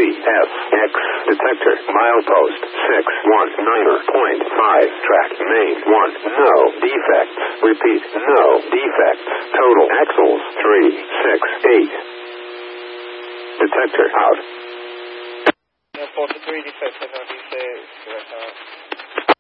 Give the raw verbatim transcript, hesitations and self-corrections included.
F, X, detector, milepost, six one nine point five, track, main, one, no defects, repeat, no defects, total axles, three six eight, detector out. forty-three defects, I know you say, correct,